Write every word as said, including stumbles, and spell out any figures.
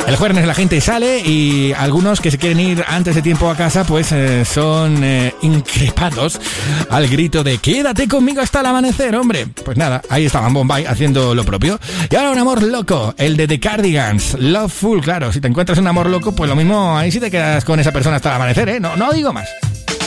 El jueves la gente sale y algunos que se quieren ir antes de tiempo a casa pues eh, son eh, increpados al grito de quédate conmigo hasta el amanecer, hombre. Pues nada, ahí estaban Bombay haciendo lo propio. Y ahora un amor loco, el de The Cardigans, Loveful. Claro, si te encuentras un amor loco, pues lo mismo ahí sí te quedas con esa persona hasta el amanecer, ¿eh? No, no digo más.